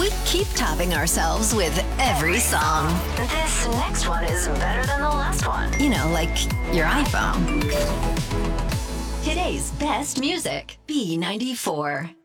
we keep topping ourselves with every song. This next one is better than the last one. You know, like your iPhone. Today's best music, B94.